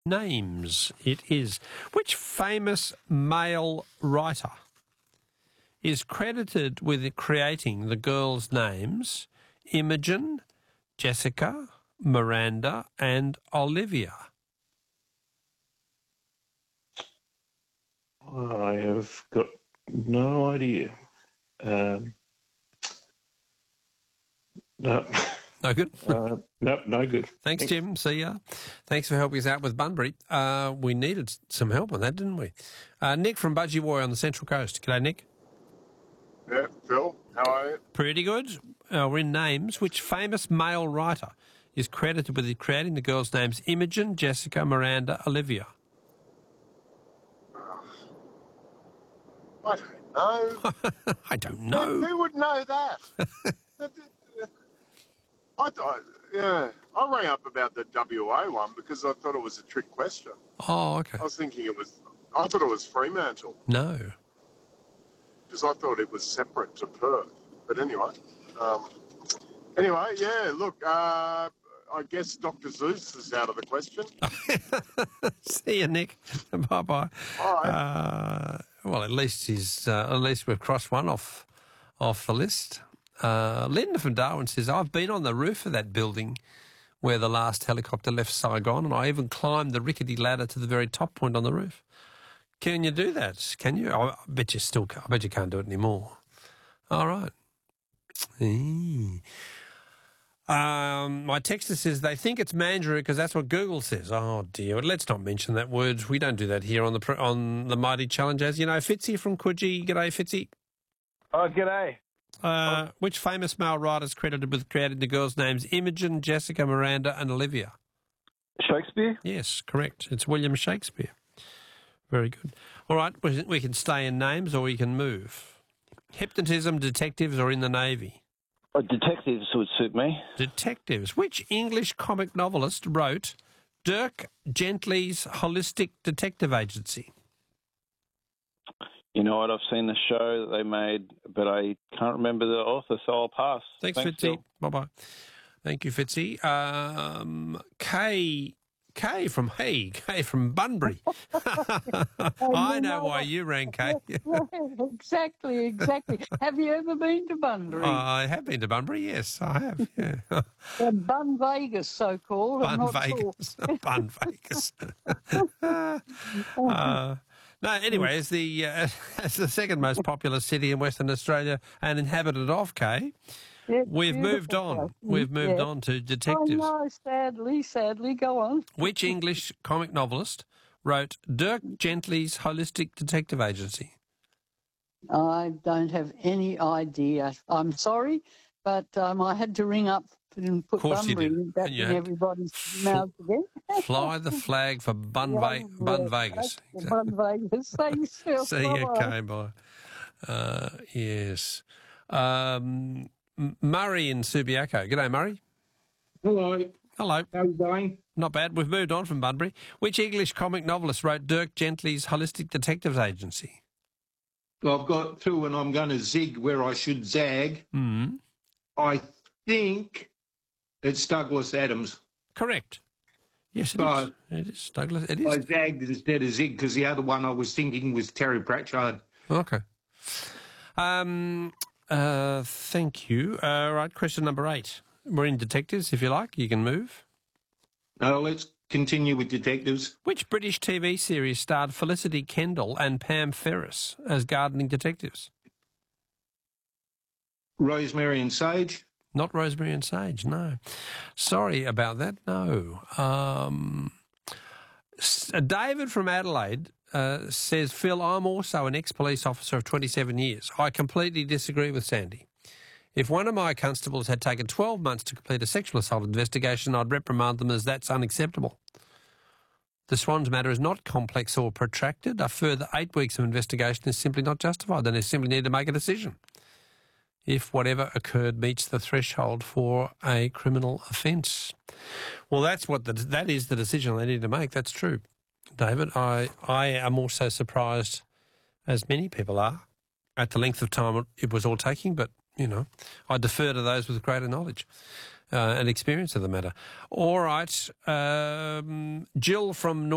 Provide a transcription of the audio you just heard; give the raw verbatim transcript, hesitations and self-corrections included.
names it is. Which famous male writer is credited with creating the girls' names Imogen, Jessica, Miranda and Olivia? I have got no idea. Um, no. No good? uh, no, no good. Thanks, Thanks, Jim. See ya. Thanks for helping us out with Bunbury. Uh, we needed some help on that, didn't we? Uh, Nick from Budgie on the Central Coast. G'day, Nick. Yeah, Phil, how are you? Pretty good. Uh, we're in names. Which famous male writer is credited with creating the girls' names Imogen, Jessica, Miranda, Olivia? I don't know. I don't know. Who, who would know that? I thought, yeah, I rang up about the W A one because I thought it was a trick question. Oh, okay. I was thinking it was, I thought it was Fremantle. No. Because I thought it was separate to Perth. But anyway, um, anyway, yeah, look, uh, I guess Doctor Zeus is out of the question. See you, Nick. Bye-bye. All right. Uh, well, at least he's, uh, at least we've crossed one off, off the list. Uh, Linda from Darwin says, I've been on the roof of that building where the last helicopter left Saigon, and I even climbed the rickety ladder to the very top point on the roof. Can you do that? Can you? I bet you still can't. I bet you can't do it anymore. All right. Eee. Um, my texter says they think it's Mandurah because that's what Google says. Oh, dear. Let's not mention that word. We don't do that here on the on the Mighty Challenge. As you know, Fitzy from Coogee. G'day, Fitzy. Oh, g'day. Uh, which famous male writer is credited with creating the girls' names Imogen, Jessica, Miranda and Olivia? Shakespeare? Yes, correct. It's William Shakespeare. Very good. All right, we can stay in names or we can move. Hypnotism, detectives or in the Navy? Oh, detectives would suit me. Detectives. Which English comic novelist wrote Dirk Gently's Holistic Detective Agency? You know what, I've seen the show that they made, but I can't remember the author, so I'll pass. Thanks, Thanks Fitzy. Bye-bye. Thank you, Fitzy. Um, Kay, Kay from, hey, Kay from Bunbury. I know why you rang, Kay. Exactly, exactly. Have you ever been to Bunbury? Uh, I have been to Bunbury, yes, I have, yeah. uh, Bun Vegas, so-called. Bun Vegas. Sure. Bun Vegas. uh, No, anyway, as the uh, as the second most popular city in Western Australia and inhabited of, Kay, yeah, we've moved on. We've moved yeah. on to detectives. Oh, no, sadly, sadly, go on. Which English comic novelist wrote Dirk Gently's Holistic Detective Agency? I don't have any idea. I'm sorry, but um, I had to ring up and put Bunbury back in everybody's mouths again. Fly the flag for Bun, Ve- Bun Vegas. Bun Vegas. Thanks, Phil. See you, Kay. Bye. Uh, yes. Um, Murray in Subiaco. G'day, Murray. Hello. Hello. How are you going? Not bad. We've moved on from Bunbury. Which English comic novelist wrote Dirk Gently's Holistic Detective Agency? Well, I've got two and I'm going to zig where I should zag. Mm. I think it's Douglas Adams. Correct. Yes, it so is. It is, Douglas. It is. I zagged instead of zig because the other one I was thinking was Terry Pratchard. Okay. Um. Uh. Thank you. Uh, right. Question number eight. We're in detectives. If you like, you can move. No, let's continue with detectives. Which British T V series starred Felicity Kendall and Pam Ferris as gardening detectives? Rosemary and Sage. Not Rosemary and Sage, no. Sorry about that, no. Um, David from Adelaide uh, says, Phil, I'm also an ex-police officer of twenty-seven years. I completely disagree with Sandy. If one of my constables had taken twelve months to complete a sexual assault investigation, I'd reprimand them as that's unacceptable. The Swans matter is not complex or protracted. A further eight weeks of investigation is simply not justified. They simply need to make a decision if whatever occurred meets the threshold for a criminal offence. Well, that's what the, that is the decision they need to make. That's true, David. I, I am also surprised, as many people are, at the length of time it was all taking, but, you know, I defer to those with greater knowledge uh, and experience of the matter. All right, um, Jill from North